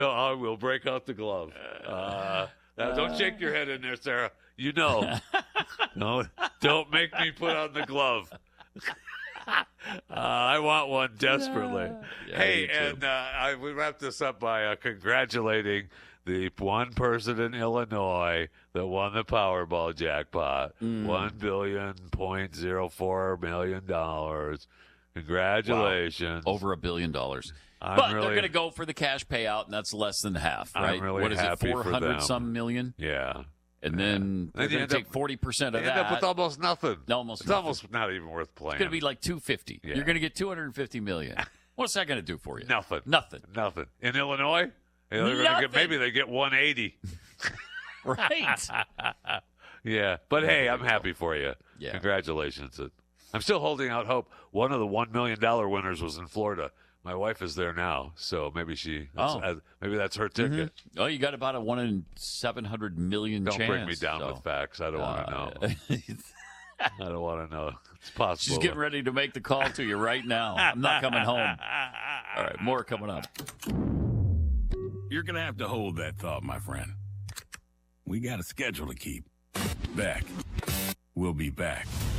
I will break out the glove. Don't shake your head in there, Sarah. You know. No, don't make me put on the glove. I want one desperately. Yeah, hey, and we wrap this up by congratulating the one person in Illinois that won the Powerball jackpot, $1.04 billion. Congratulations! Wow. Over $1 billion. But they're going to go for the cash payout, and that's less than half, right? I'm really what is happy it, 400 some million? Yeah. And then they're going to take 40% of that. End up with almost nothing. Almost it's nothing. almost not even worth playing. It's going to be like $250. Yeah. You're going to get $250 million. What's that going to do for you? Nothing. Nothing. In Illinois, maybe they get 180. Right. Yeah, but hey, I'm happy for you. Yeah. Congratulations. I'm still holding out hope. One of the $1 million winners was in Florida. My wife is there now, so maybe maybe that's her ticket. Mm-hmm. Oh, you got about a 1 in 700 million Don't chance. bring me down with facts. I don't want to know. I don't want to know. It's possible. She's getting ready to make the call to you right now. I'm not coming home. All right, more coming up. You're going to have to hold that thought, my friend. We got a schedule to keep. Back. We'll be back.